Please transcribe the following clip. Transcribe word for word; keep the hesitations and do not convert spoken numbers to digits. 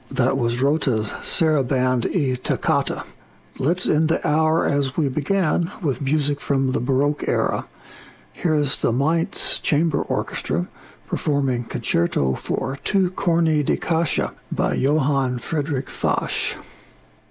That was Rota's Sarabande e Toccata. Let's end the hour as we began with music from the Baroque era. Here's the Mainz Chamber Orchestra performing Concerto for Two Corni di Cascia by Johann Friedrich Fasch.